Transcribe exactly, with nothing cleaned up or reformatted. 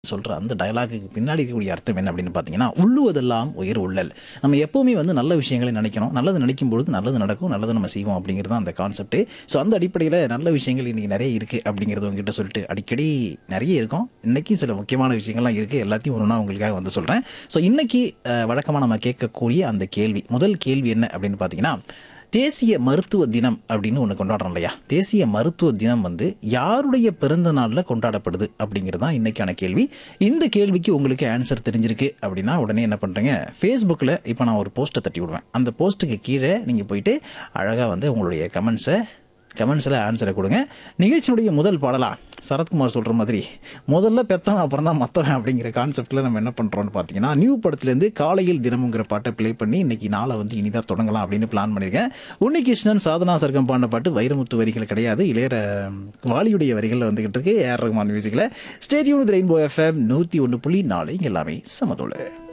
சொல்ற அந்த டயலாகுக்கு பின்னாடி இருக்கக்கூடிய அர்த்தம் என்ன அப்படின்னு பார்த்தீங்கன்னா, "உள்ளுவதெல்லாம் உயிர் உள்ளல்." நம்ம எப்பவுமே வந்து நல்ல விஷயங்களை நினைக்கணும். நல்லது நினைக்கும் பொழுது நல்லது நடக்கும். நல்லது நம்ம செய்வோம் அப்படிங்கிறது தான் அந்த கான்செப்ட். ஸோ அந்த அடிப்படையில நல்ல விஷயங்கள் இன்னைக்கு நிறைய இருக்கு அப்படிங்கிறது உங்ககிட்ட சொல்லிட்டு அடிக்கடி நிறைய இருக்கும். இன்னைக்கு சில முக்கியமான விஷயங்கள்லாம் இருக்கு. எல்லாத்தையும் ஒண்ணு ஒண்ணா உங்களுக்காக வந்து சொல்றேன். ஸோ இன்னைக்கு அ வழக்கமா நம்ம கேட்கக்கூடிய அந்த கேள்வி, முதல் கேள்வி என்ன அப்படின்னு பார்த்தீங்கன்னா, தேசிய மருத்துவ தினம் அப்படின்னு ஒன்று கொண்டாடுறோம் இல்லையா? தேசிய மருத்துவ தினம் வந்து யாருடைய பிறந்த நாளில் கொண்டாடப்படுது அப்படிங்கிறது தான் இன்னைக்கான கேள்வி. இந்த கேள்விக்கு உங்களுக்கு ஆன்சர் தெரிஞ்சிருக்கு அப்படின்னா உடனே என்ன பண்ணுறீங்க, ஃபேஸ்புக்கில் இப்போ நான் ஒரு போஸ்ட்டை தட்டி விடுவேன். அந்த போஸ்ட்டுக்கு கீழே நீங்கள் போயிட்டு அழகாக வந்து உங்களுடைய கமெண்ட்ஸை கமெண்ட்ஸில் ஆன்சரை கொடுங்க. நிகழ்ச்சியினுடைய முதல் பாடலா சரத்குமார் சொல்கிற மாதிரி முதல்ல பெத்தவன் அப்புறம் தான் மற்றவன் அப்படிங்கிற கான்செப்டில் நம்ம என்ன பண்ணுறோம்னு பார்த்தீங்கன்னா, நியூ படத்துலேருந்து காலையில் தினமுங்கிற பாட்டை ப்ளே பண்ணி இன்னைக்கு நாளை வந்து இனிதாக தொடங்கலாம் அப்படின்னு பிளான் பண்ணியிருக்கேன். உன்னிகிருஷ்ணன் சாதனா சர்க்கம் பாடின பாட்டு வைரமுத்து வரிகள் கிடையாது, இளையர வாலியுடைய வரிகளில் வந்துகிட்டு இருக்கு ஏஆர் ரஹ்மான் மியூசிக்கில். ஸ்டேடியம் ரெயின்போ எஃப்எம் நூற்றி ஒன்று புள்ளி நாலு எல்லாமே சமதோல.